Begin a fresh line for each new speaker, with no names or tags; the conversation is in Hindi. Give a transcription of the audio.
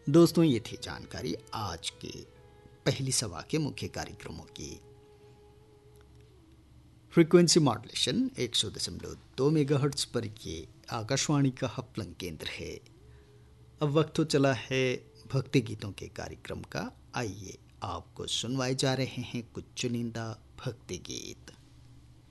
दोस्तों, ये थी जानकारी आज के पहली सभा के मुख्य कार्यक्रमों की। फ्रीक्वेंसी मॉड्यूलेशन 100.2 मेगाहर्ट्ज पर ये आकाशवाणी का हपलंग केंद्र है। अब वक्त तो चला है भक्ति गीतों के कार्यक्रम का। आइए आपको सुनवाए जा रहे हैं कुछ चुनिंदा भक्ति गीत।